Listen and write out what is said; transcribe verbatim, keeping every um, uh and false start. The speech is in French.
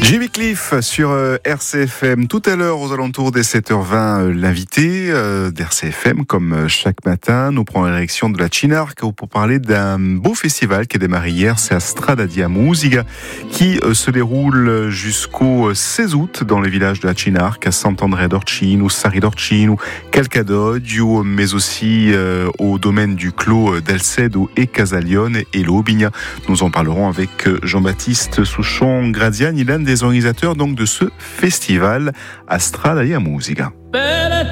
Jimmy Cliff sur euh, R C F M. Tout à l'heure, aux alentours des sept heures vingt, euh, l'invité euh, d'R C F M, comme euh, chaque matin, nous prend la direction de la Chinarca pour parler d'un beau festival qui a démarré hier. C'est Strada di Musica qui euh, se déroule jusqu'au seize août dans les villages de la Chinarca, Sant'Andrea d'Orcino, Sari d'Orcino, Calcadoglio, mais aussi euh, au domaine du Clos d'Elcedo et Casaglione et l'Aubigna. Nous en parlerons avec Jean-Baptiste Souchon-Gradiani, l'un des organisateurs donc de ce festival à Strada di Musica.